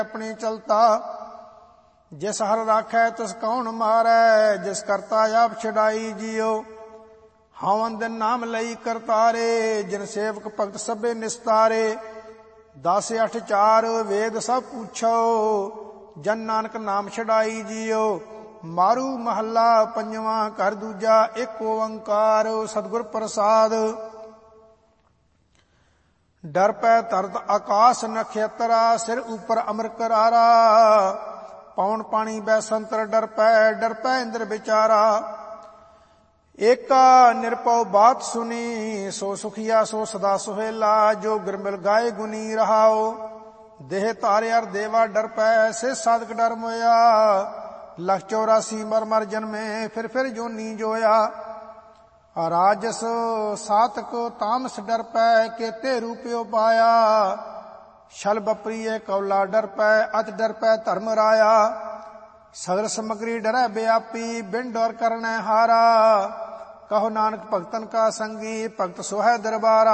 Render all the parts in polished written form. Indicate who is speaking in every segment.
Speaker 1: अपनी चलता। जिस हर राखै तिस कौन मारै, जिस करता आप छड़ाई जियो। हवन दिन नाम लई करतारे, जिन सेवक भगत सभे निस्तारे। 10 8 4 वेद सब पूछो, जन नानक नाम छड़ाई जियो। मारू महला पंजवा घर दूजा, एक ओंकार सतगुर प्रसाद। डर पै तरत आकाश नक्षत्रा, सिर ऊपर अमर करारा। पौन पानी बैसंतर डर पै इंद्र बिचारा। एका निरपौ बात सुनी, सो सुखिया सो सदा सुहेला। जो गुरमिल गाय गुनी रहाओ, देह तारे अर देवा डर पै। से साधक डर मोया, 184 मर मर जन्मे, फिर जोनी जोया। राजस सातक तामस डर पै, केते रूपयो पाया। छल बप्रिय कौला डर पै, अत डर पै धर्म राया। सगर समग्री डरै व्यापी, बिन डर करनै हारा। कहो नानक भगतन का संगी, भगत सोहै दरबारा।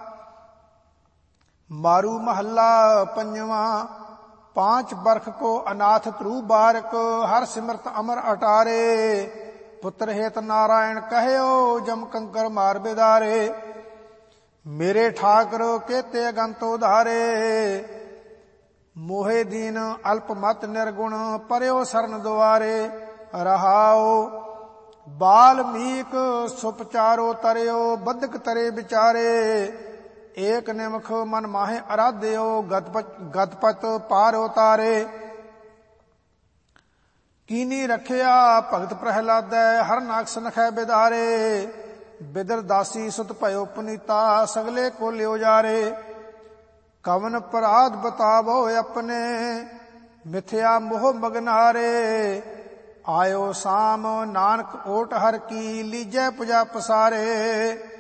Speaker 1: मारू महला पंजवा, 5 बरख को अनाथ ध्रुव बारक। हर सिमरत अमर अटारे, पुत्र हेत नारायण कहयो, जम कंकर मार बिदारे। मेरे ठाकर केते अगंत उधारे, मोहे दीन अल्प मत निर्गुण। परयो शरण द्वारे रहाओ, बाल्मीक सुपचारो तरयो। बदक तरे विचारे, एक निमख मन माहे आराध्यो। गतपत पार उतारे, कीनी रखिया भगत प्रहलादै। हर नाग सनखै बिदारे, बिदर दासी सुत भयो पुनीता। सगले को लियो जारे, कवन अपराध बतावो अपने। मिथ्या मोह मगनारे, आयो शाम नानक ओट हर की। लीजै पुजा पसारे,